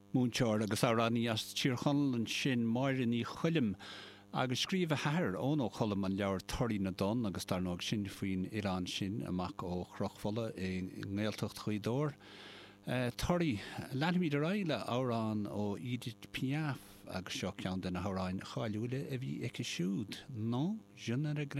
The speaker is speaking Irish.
múnseir agus áránaí as tíorchonal an sin máirin í chuilim agus scríomh thar ón ó cholam an leabhar toirí na don agus darnág sin faoin Irán sin amach ó chrochfola i ngéalteacht chuidóir. Toirí leanmid ar éile árán ó Edith Piaf agus seo ceann den na háráin cháiliúile a bhí ag siúd. No, sin ar a